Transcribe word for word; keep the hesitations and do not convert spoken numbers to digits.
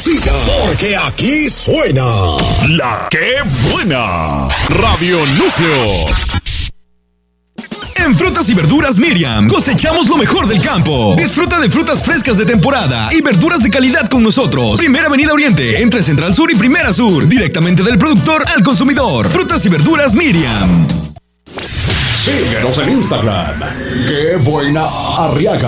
siga, porque aquí suena La Que Buena, Radio Núcleo. En Frutas y Verduras Miriam, cosechamos lo mejor del campo. Disfruta de frutas frescas de temporada y verduras de calidad con nosotros. Primera Avenida Oriente, entre Central Sur y Primera Sur. Directamente del productor al consumidor. Frutas y Verduras Miriam. Síguenos en Instagram. Qué Buena Arriaga.